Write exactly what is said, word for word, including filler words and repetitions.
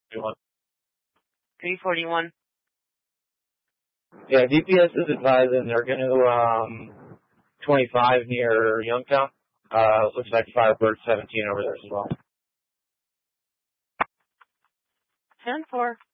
three forty-one. Yeah, D P S is advising they're going to, um, twenty-five near Youngtown. Uh, looks like Firebird seventeen over there as well. ten four.